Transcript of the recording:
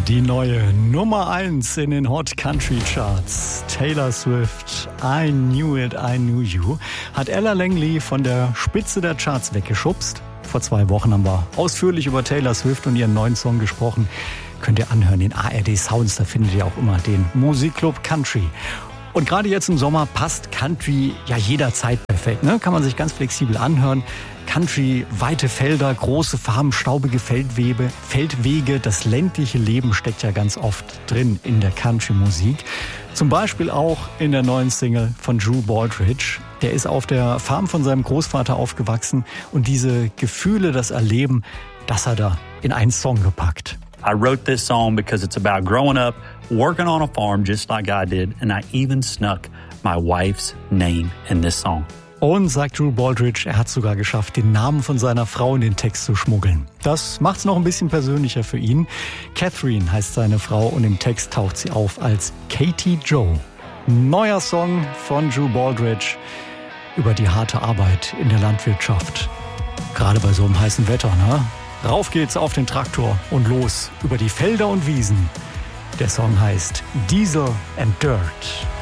Die neue Nummer 1 in den Hot Country Charts. Taylor Swift, I Knew It, I Knew You, hat Ella Langley von der Spitze der Charts weggeschubst. Vor 2 Wochen haben wir ausführlich über Taylor Swift und ihren neuen Song gesprochen. Könnt ihr anhören, den ARD Sounds, da findet ihr auch immer den Musikclub Country. Und gerade jetzt im Sommer passt Country ja jederzeit perfekt, ne? Kann man sich ganz flexibel anhören. Country, weite Felder, große Farben, staubige Feldwege, das ländliche Leben steckt ja ganz oft drin in der Country-Musik. Zum Beispiel auch in der neuen Single von Drew Baldridge. Der ist auf der Farm von seinem Großvater aufgewachsen und diese Gefühle, das Erleben, das hat er in einen Song gepackt. I wrote this song because it's about growing up, working on a farm just like I did, and I even snuck my wife's name in this song. Und sagt Drew Baldridge, er hat sogar geschafft, den Namen von seiner Frau in den Text zu schmuggeln. Das macht's noch ein bisschen persönlicher für ihn. Catherine heißt seine Frau und im Text taucht sie auf als Katie Joe. Neuer Song von Drew Baldridge über die harte Arbeit in der Landwirtschaft. Gerade bei so einem heißen Wetter, ne? Rauf geht's auf den Traktor und los über die Felder und Wiesen. Der Song heißt Diesel and Dirt.